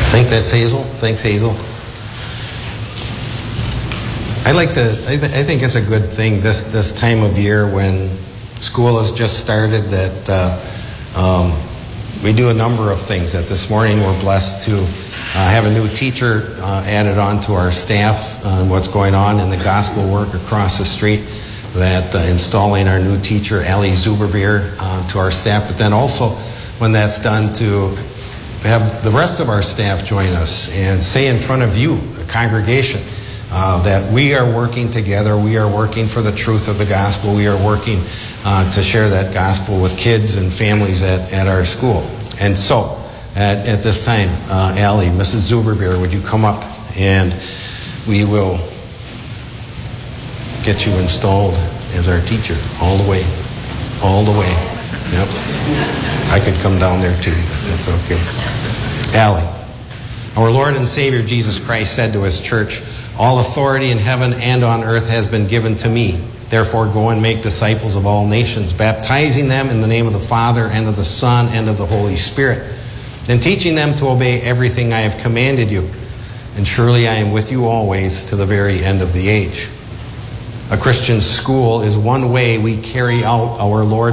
I think that's Hazel. Thanks, Hazel. I think it's a good thing this time of year when school has just started that we do a number of things. That this morning we're blessed to have a new teacher added on to our staff on what's going on in the gospel work across the street. That installing our new teacher, Ali Zuberbeer, to our staff. But then also when that's done to have the rest of our staff join us and say in front of you, the congregation, that we are working together, we are working for the truth of the gospel, we are working to share that gospel with kids and families at our school. And so, at this time, Allie, Mrs. Zuberbeer, would you come up and we will get you installed as our teacher all the way. Yep. I could come down there too, but that's okay. Allie, our Lord and Savior Jesus Christ said to his church, "All authority in heaven and on earth has been given to me. Therefore go and make disciples of all nations, baptizing them in the name of the Father and of the Son and of the Holy Spirit, and teaching them to obey everything I have commanded you. And surely I am with you always to the very end of the age." A Christian school is one way we carry out our Lord